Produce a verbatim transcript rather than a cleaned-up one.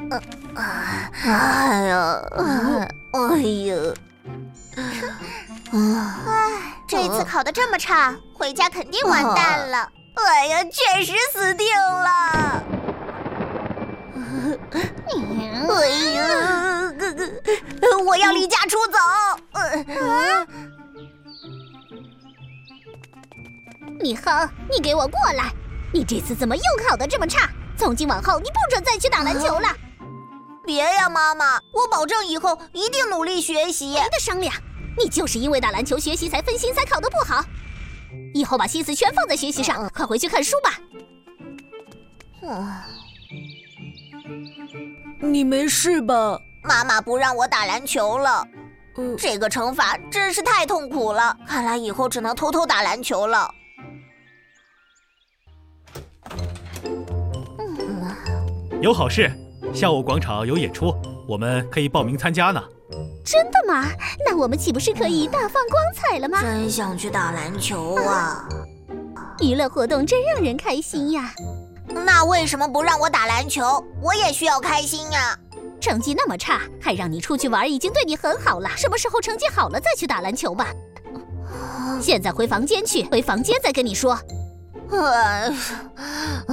哎呀，哎呀， 唉，这次考得这么差，回家肯定完蛋了。哎呀，确实死定了。哎呀，哥哥，我要离家出走。啊！ 李恒，你给我过来！你这次怎么又考得这么差？从今往后，你不准再去打篮球了。 别呀，妈妈，我保证以后一定努力学习。 没得商量，你就是因为打篮球学习才分心，才考得不好。以后把心思全放在学习上，快回去看书吧。 你没事吧？ 妈妈不让我打篮球了， 嗯， 这个惩罚真是太痛苦了。看来以后只能偷偷打篮球了。 有好事，下午广场有演出，我们可以报名参加呢。 真的吗？那我们岂不是可以大放光彩了吗？ 真想去打篮球啊！ 娱乐活动真让人开心呀。 那为什么不让我打篮球？我也需要开心呀。 成绩那么差，还让你出去玩，已经对你很好了。什么时候成绩好了再去打篮球吧。现在回房间去，回房间再跟你说。 哎